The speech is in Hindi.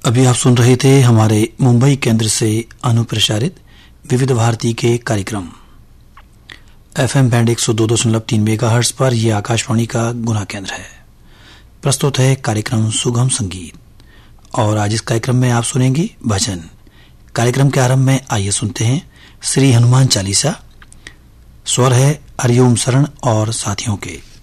अभी आप सुन रहे थे हमारे मुंबई केंद्र से अनुप्रसारित विविध भारती के कार्यक्रम FM बैंड 102.3 मेगाहर्ट्ज पर। यह आकाशवाणी का गुना केंद्र है। प्रस्तुत है कार्यक्रम सुगम संगीत और आज इस कार्यक्रम में आप सुनेंगे भजन। कार्यक्रम के आरंभ में आइए सुनते हैं श्री हनुमान चालीसा। स्वर है हरिओम शरण और साथियों के।